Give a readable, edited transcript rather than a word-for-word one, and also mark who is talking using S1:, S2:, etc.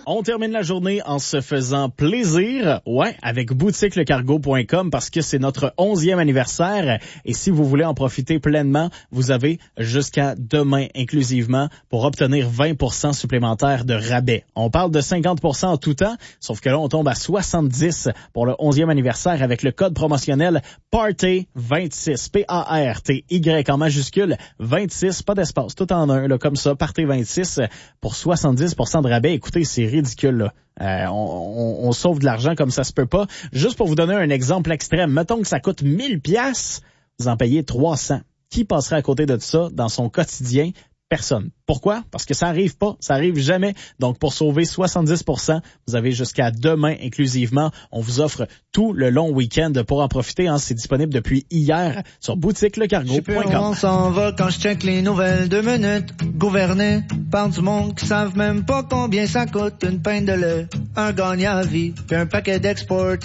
S1: On termine la journée en se faisant plaisir, avec boutiquelecargo.com parce que c'est notre 11e anniversaire et si vous voulez en profiter pleinement, vous avez jusqu'à demain inclusivement pour obtenir 20% supplémentaire de rabais. On parle de 50% en tout temps, sauf que là on tombe à 70 pour le 11e anniversaire avec le code promotionnel PARTY26, P-A-R-T-Y en majuscule, 26, pas d'espace, tout en un, là, comme ça, PARTY26 pour 70% de rabais. Écoutez, c'est ridicule, là. On sauve de l'argent comme ça se peut pas. Juste pour vous donner un exemple extrême, mettons que ça coûte 1000 piastres, vous en payez 300. Qui passerait à côté de ça dans son quotidien? Personne. Pourquoi? Parce que ça arrive pas, ça arrive jamais. Donc, pour sauver 70%, vous avez jusqu'à demain inclusivement. On vous offre tout le long week-end pour en profiter. C'est disponible depuis hier sur boutiquelecargo.com.
S2: Je sais plus où on s'en va quand je check les nouvelles 2 minutes. Gouverné par du monde qui savent même pas combien ça coûte une pinte de lait, un gagnant à vie, puis un paquet d'exportés.